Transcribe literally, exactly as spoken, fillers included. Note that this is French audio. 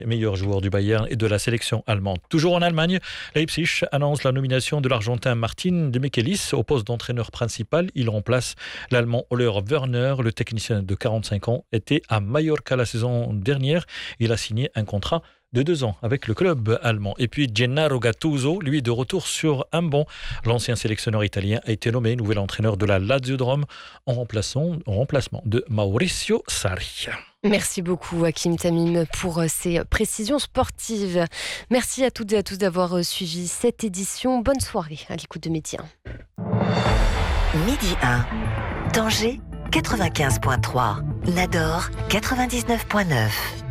meilleur joueur du Bayern et de la sélection allemande. Toujours en Allemagne, Leipzig annonce la nomination de l'Argentin Martin de Michelis au poste d'entraîneur principal. Il remplace l'Allemand Oller Werner. Le technicien de quarante-cinq ans était à Mallorca la saison dernière. Il a signé un contrat de deux ans avec le club allemand. Et puis Gennaro Gattuso, lui, de retour sur un banc. L'ancien sélectionneur italien a été nommé nouvel entraîneur de la Lazio de Rome en, remplaçant, en remplacement de Maurizio Sarri. Merci beaucoup Hakim Tamim pour ces précisions sportives. Merci à toutes et à tous d'avoir suivi cette édition. Bonne soirée à l'écoute de Midi un. Midi un. Tanger quatre-vingt-quinze virgule trois. Nador quatre-vingt-dix-neuf virgule neuf.